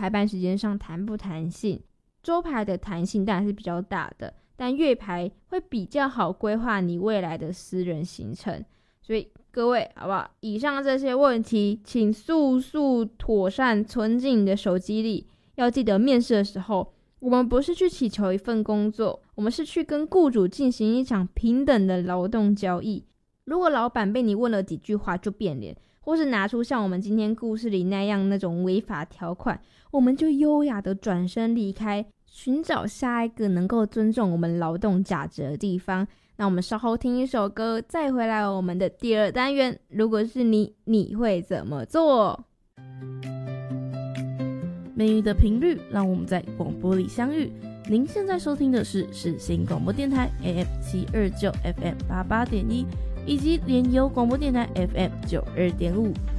排班时间上弹不弹性。周排的弹性当然是比较大的，但月排会比较好规划你未来的私人行程。所以各位好不好，以上这些问题请速速妥善存进你的手机里。要记得面试的时候，我们不是去祈求一份工作，我们是去跟雇主进行一场平等的劳动交易。如果老板被你问了几句话就变脸，或是拿出像我们今天故事里那样那种违法条款，我们就优雅的转身离开，寻找下一个能够尊重我们劳动价值的地方。那我们稍后听一首歌，再回来我们的第二单元。如果是你，你会怎么做？ 美语的频率，让我们在广播里相遇。您现在收听的是世新广播电台 AM 729 FM 88.1，以及联友广播电台 FM 92.5。